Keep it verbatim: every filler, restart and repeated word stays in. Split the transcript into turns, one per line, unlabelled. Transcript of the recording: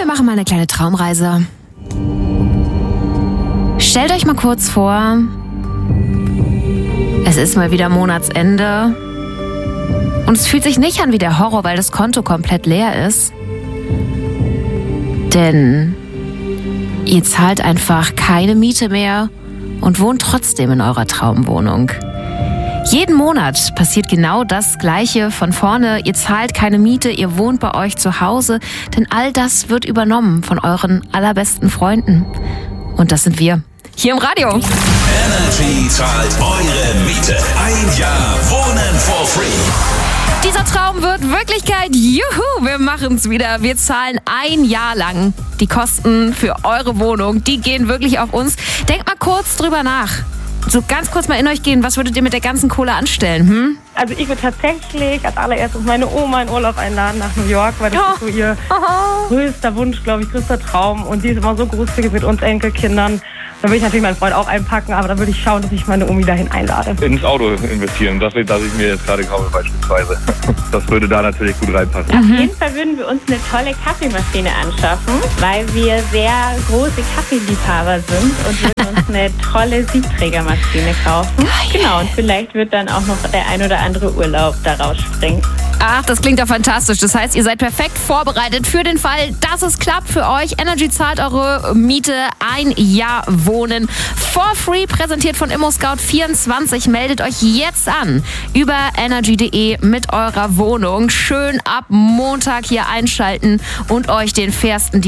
wir machen mal eine kleine Traumreise. Stellt euch mal kurz vor, es ist mal wieder Monatsende und es fühlt sich nicht an wie der Horror, weil das Konto komplett leer ist. Denn ihr zahlt einfach keine Miete mehr und wohnt trotzdem in eurer Traumwohnung. Jeden Monat passiert genau das Gleiche von vorne. Ihr zahlt keine Miete, ihr wohnt bei euch zu Hause, denn all das wird übernommen von euren allerbesten Freunden. Und das sind wir. Hier im Radio.
Energy zahlt eure Miete. Ein Jahr Wohnen for free.
Dieser Traum wird Wirklichkeit. Juhu, wir machen's wieder. Wir zahlen ein Jahr lang die Kosten für eure Wohnung. Die gehen wirklich auf uns. Denkt mal kurz drüber nach. So ganz kurz mal in euch gehen. Was würdet ihr mit der ganzen Kohle anstellen? Hm?
Also ich würde tatsächlich als allererstes meine Oma in Urlaub einladen nach New York, weil das
Oh.
ist so ihr
Oh.
größter Wunsch, glaube ich, größter Traum. Und die ist immer so großzügig mit uns Enkelkindern. Da würde ich natürlich meinen Freund auch einpacken, aber da würde ich schauen, dass ich meine Omi dahin einlade.
Ins Auto investieren, das, das ich mir jetzt gerade kaufe beispielsweise. Das würde da natürlich gut reinpassen.
Auf jeden Fall würden wir uns eine tolle Kaffeemaschine anschaffen, weil wir sehr große Kaffeeliebhaber sind und würden uns eine tolle Siebträgermaschine kaufen. Genau, und vielleicht wird dann auch noch der ein oder andere Urlaub daraus springen.
Ach, das klingt ja fantastisch. Das heißt, ihr seid perfekt vorbereitet für den Fall, dass es klappt für euch. Energy zahlt eure Miete ein Jahr Wohnen for free, präsentiert von ImmoScout vierundzwanzig. Meldet euch jetzt an über energy punkt de mit eurer Wohnung. Schön ab Montag hier einschalten und euch den fairsten